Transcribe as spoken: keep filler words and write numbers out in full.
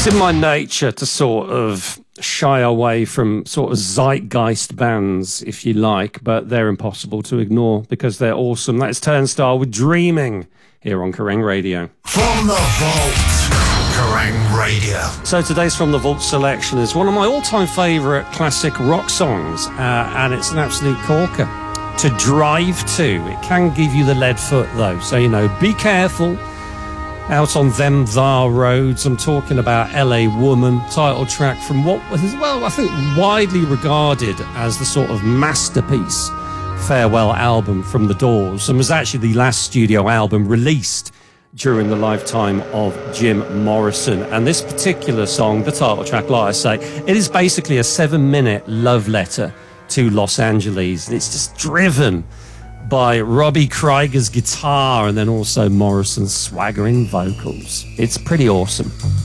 It's in my nature to sort of shy away from sort of zeitgeist bands, if you like, but they're impossible to ignore because they're awesome. That's Turnstile with Dreaming here on Kerrang Radio. From the Vault, Kerrang Radio. So today's From the Vault selection is one of my all-time favourite classic rock songs, uh, and it's an absolute corker to drive to. It can give you the lead foot, though, so, you know, be careful out on them thar roads. I'm talking about L A Woman, title track from what was, well, I think widely regarded as the sort of masterpiece farewell album from The Doors, and was actually the last studio album released during the lifetime of Jim Morrison. And this particular song, the title track, like I say, it is basically a seven-minute love letter to Los Angeles. It's just driven by Robbie Krieger's guitar and then also Morrison's swaggering vocals. It's pretty awesome.